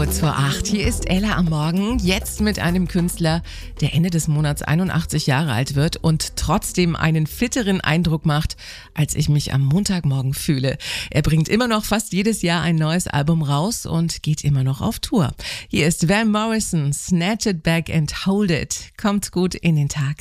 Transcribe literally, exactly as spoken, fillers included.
Kurz vor acht. Hier ist Ella am Morgen. Jetzt mit einem Künstler, der Ende des Monats einundachtzig Jahre alt wird und trotzdem einen fitteren Eindruck macht, als ich mich am Montagmorgen fühle. Er bringt immer noch fast jedes Jahr ein neues Album raus und geht immer noch auf Tour. Hier ist Van Morrison, Snatch It Back and Hold It. Kommt gut in den Tag.